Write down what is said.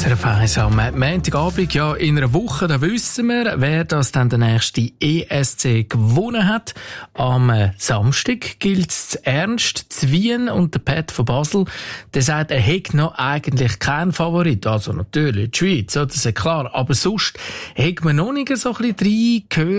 SRF 1 am Montagabend, ja, in einer Woche, da wissen wir, wer das dann der nächste ESC gewonnen hat. Am Samstag gilt es ernst zu Wien und der Pat von Basel, der sagt, er hätte noch eigentlich keinen Favorit. Also natürlich die Schweiz, das ist ja klar. Aber sonst hat man noch nicht so ein bisschen reingehört.